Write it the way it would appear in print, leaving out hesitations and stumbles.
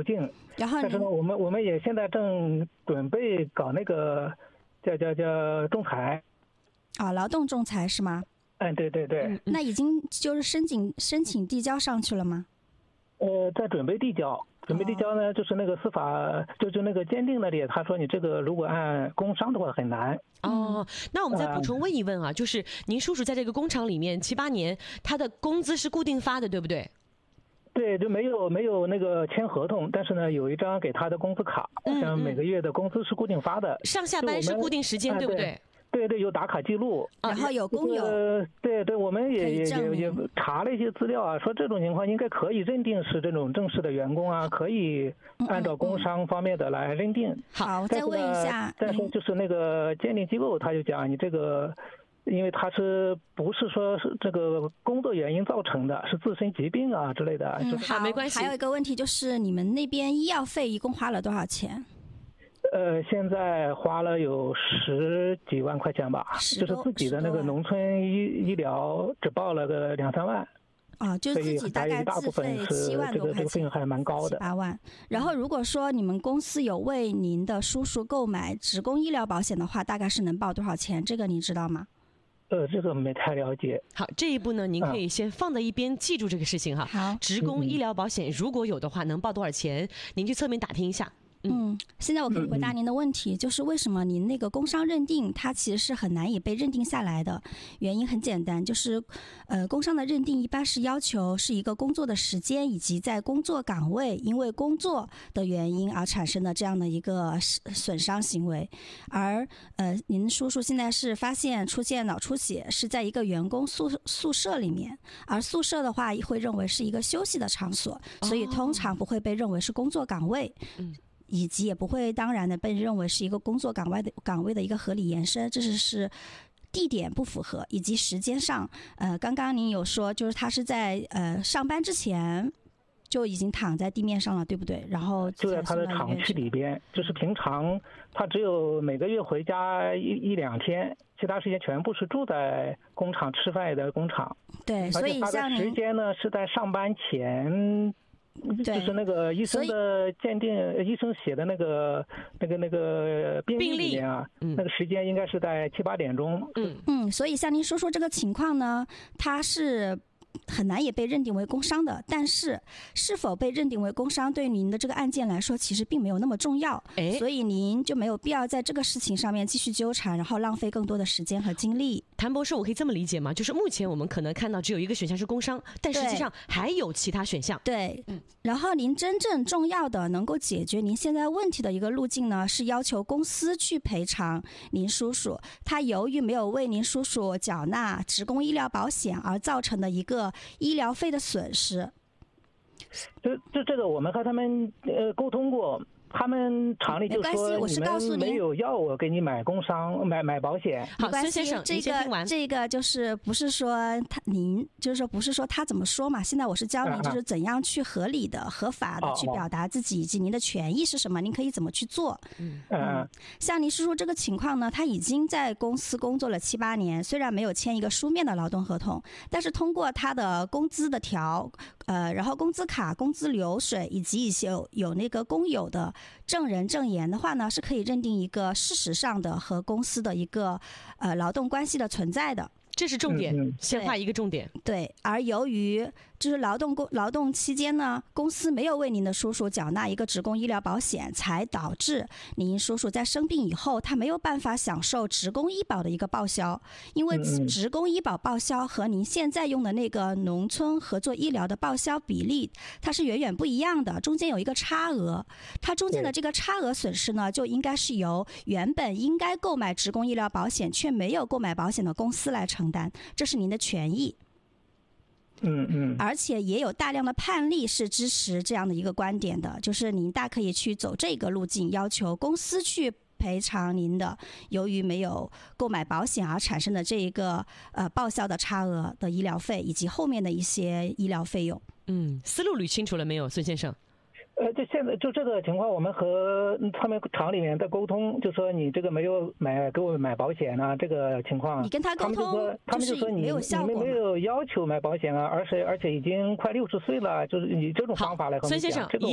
径。 然后但是呢，我们也现在正准备搞那个叫仲裁。 劳动仲裁是吗？ 对对对。 那已经就是申请递交上去了吗？ 在准备递交。准备递交呢，就是那个司法，就那个鉴定那里，他说你这个如果按工伤的话很难。 那我们再补充问一问啊，就是您叔叔在这个工厂里面7、8年，他的工资是固定发的，对不对？ 对，就没有那个签合同，但是呢，有一张给他的工资卡，像每个月的工资是固定发的， 上下班是固定时间，对不对？ 对，有打卡记录， 然后有工友。 对，我们也查了一些资料啊，说这种情况应该可以认定是这种正式的员工啊，可以按照工伤方面的来认定。 好，我再问一下。 但是就是那个鉴定机构他就讲你这个，因为他不是说是这个工作原因造成的，是自身疾病啊之类的。 好， 没关系。 还有一个问题就是你们那边医药费一共花了多少钱？ 现在花了有10几万块钱吧，就是自己的那个农村医疗只报了个2、3万。 就是自己大概自费7万多块钱， 这个费用还蛮高的，7、 8万。然后如果说你们公司有为您的叔叔购买职工医疗保险的话，大概是能报多少钱？这个你知道吗？ 这个没太了解。 好，这一步呢，您可以先放在一边，记住这个事情哈。 好， 职工医疗保险如果有的话，能报多少钱？您去侧面打听一下。 现在我可以回答您的问题，就是为什么您那个工伤认定它其实是很难以被认定下来的原因很简单，就是工伤的认定一般是要求是一个工作的时间以及在工作岗位因为工作的原因而产生的这样的一个损伤行为，而您叔叔现在是发现出现脑出血是在一个员工宿舍里面，而宿舍的话会认为是一个休息的场所，所以通常不会被认为是工作岗位。以及也不会当然的被认为是一个工作岗位的一个合理延伸，这是地点不符合，以及时间上，刚刚您有说就是他是在上班之前就已经躺在地面上了，对不对？然后就在他的厂区里边，就是平常他只有每个月回家1、2天，其他时间全部是住在工厂吃饭的工厂。 对，所以而且他的时间呢是在上班前。就是那个医生的鉴定，医生写的那个病历里面啊，那个时间应该是在7、8点钟。 所以像您说这个情况呢，它是很难也被认定为工伤的，但是是否被认定为工伤对您的这个案件来说其实并没有那么重要，所以您就没有必要在这个事情上面继续纠缠，然后浪费更多的时间和精力。 谭博士，我可以这么理解吗？就是目前我们可能看到只有一个选项是工伤，但实际上还有其他选项。 对，然后您真正重要的能够解决您现在问题的一个路径呢，是要求公司去赔偿您叔叔他由于没有为您叔叔缴纳职工医疗保险而造成的一个医疗费的损失。 这个我们和他们沟通过，他们厂里就说你们没有要我给你买工伤买保险。 好，孙先生， 这个就是不是说您就是说不是说他怎么说嘛？现在我是教您就是怎样去合理的、合法的去表达自己以及您的权益是什么，您可以怎么去做。像您叔叔这个情况呢，他已经在公司工作了7、8年，虽然没有签一个书面的劳动合同，但是通过他的工资的然后工资卡、工资流水以及一些有那个工友的证人证言的话呢，是可以认定一个事实上的和公司的一个劳动关系的存在的。 这是重点，先画一个重点。 对，而由于就是劳动期间呢，公司没有为您的叔叔缴纳一个职工医疗保险，才导致您叔叔在生病以后，他没有办法享受职工医保的一个报销。因为职工医保报销和您现在用的那个农村合作医疗的报销比例，它是远远不一样的，中间有一个差额。它中间的这个差额损失呢，就应该是由原本应该购买职工医疗保险却没有购买保险的公司来承担，这是您的权益。而且也有大量的判例是支持这样的一个观点的，就是您大可以去走这个路径，要求公司去赔偿您的由于没有购买保险而产生的这一个报销的差额的医疗费以及后面的一些医疗费用。 思路捋清楚了没有，孙先生？ 现在就这个情况，我们和他们厂里面在沟通，就说你这个没有给我买保险啊，这个情况， 你跟他沟通， 他们就说你们没有要求买保险啊，而且已经快60岁了，就是以这种方法来和我们讲。 孙先生，